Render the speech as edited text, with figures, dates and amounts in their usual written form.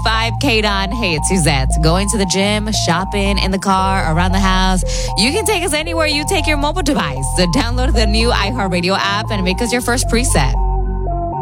102.5 KDON. Hey, it's Suzette. Going to the gym, shopping, in the car, around the house. You can take us anywhere you take your mobile device. So download the new iHeartRadio app and make us your first preset.